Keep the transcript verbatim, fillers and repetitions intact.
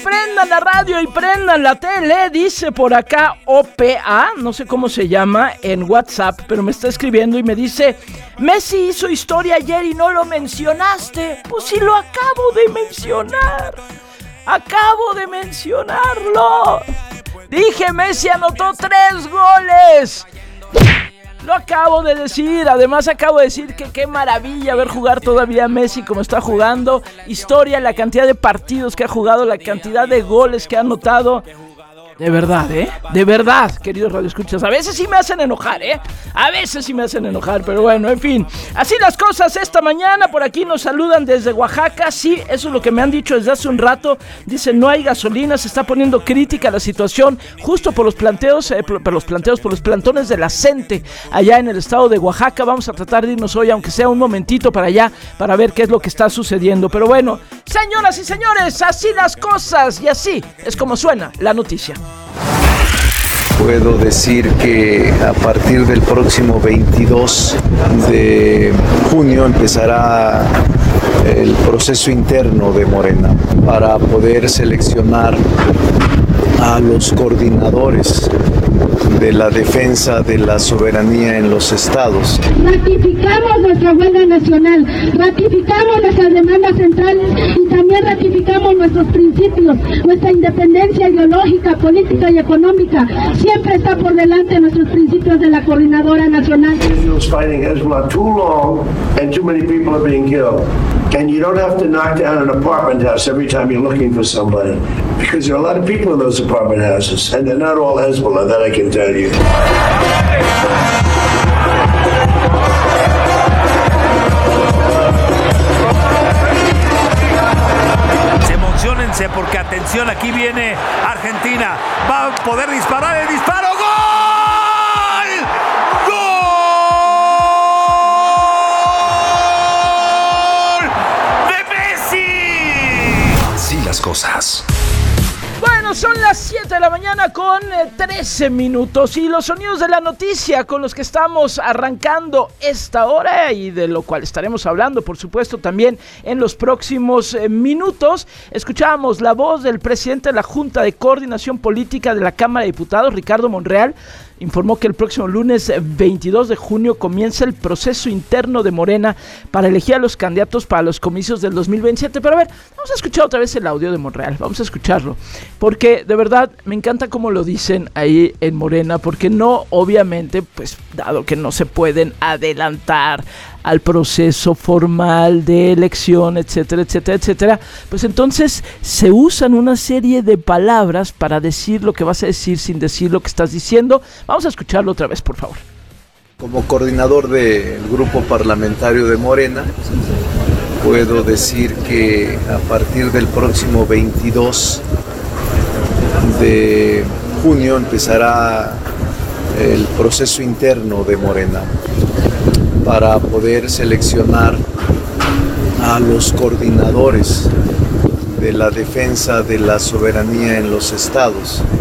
prendan la radio y prendan la tele, dice por acá O P A, no sé cómo se llama en WhatsApp, pero me está escribiendo y me dice: Messi hizo historia ayer y no lo mencionaste. Pues sí lo acabo de mencionar, acabo de mencionarlo. Dije, Messi anotó tres goles. Lo acabo de decir, además acabo de decir que qué maravilla ver jugar todavía a Messi como está jugando. Historia, la cantidad de partidos que ha jugado, la cantidad de goles que ha anotado. De verdad, ¿eh? De verdad, queridos radioescuchas. A veces sí me hacen enojar, ¿eh? A veces sí me hacen enojar, pero bueno, en fin. Así las cosas esta mañana. Por aquí nos saludan desde Oaxaca. Sí, eso es lo que me han dicho desde hace un rato. Dicen, no hay gasolina, se está poniendo crítica la situación justo por los planteos, eh, por, por los planteos, por los plantones de la CENTE allá en el estado de Oaxaca. Vamos a tratar de irnos hoy, aunque sea un momentito para allá, para ver qué es lo que está sucediendo. Pero bueno, señoras y señores, así las cosas y así es como suena la noticia. Puedo decir que a partir del próximo veintidós de junio empezará el proceso interno de Morena para poder seleccionar a los coordinadores de la defensa de la soberanía en los estados. Ratificamos nuestra huelga nacional, ratificamos nuestras demandas centrales y también ratificamos nuestros principios, nuestra independencia ideológica, política y económica. Siempre está por delante nuestros principios de la Coordinadora Nacional. Israel's fighting Hezbollah too long and too many people are being killed. And you don't have to knock down an apartment house every time you're looking for somebody, because there are a lot of people in those apartment houses, and they're not all Hezbollah, that I can tell you. Emociónense porque atención, aquí viene Argentina, va a poder disparar el disparo, ¡gol! Las cosas. Bueno, son las siete de la mañana con eh, trece minutos y los sonidos de la noticia con los que estamos arrancando esta hora y de lo cual estaremos hablando, por supuesto, también en los próximos eh, minutos. Escuchábamos la voz del presidente de la Junta de Coordinación Política de la Cámara de Diputados, Ricardo Monreal. Informó que el próximo lunes veintidós de junio comienza el proceso interno de Morena para elegir a los candidatos para los comicios del dos mil veintisiete. Pero a ver, vamos a escuchar otra vez el audio de Monreal, vamos a escucharlo, porque de verdad me encanta cómo lo dicen ahí en Morena, porque no, obviamente, pues dado que no se pueden adelantar al proceso formal de elección, etcétera, etcétera, etcétera, pues entonces se usan una serie de palabras para decir lo que vas a decir sin decir lo que estás diciendo. Vamos a escucharlo otra vez, por favor. Como coordinador del grupo parlamentario de Morena, puedo decir que a partir del próximo veintidós de junio empezará el proceso interno de Morena para poder seleccionar a los coordinadores de la defensa de la soberanía en los estados.